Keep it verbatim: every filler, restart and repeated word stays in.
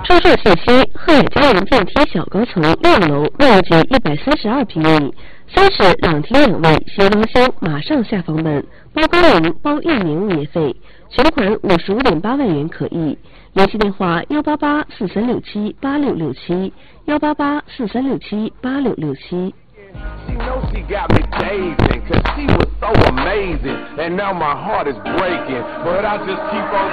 售后信息：鹤海佳人电梯小高层六楼，面积一百三十二平米，三室两厅两卫，新装修，马上下房本，包工人包一年物业费，全款五十五点八万元可议。联系电话：幺八八四三六七八六六七，幺八八四三六七八六六七。 She knows she got me dazing, cause she was so amazing, and now my heart is breaking, but I just keep on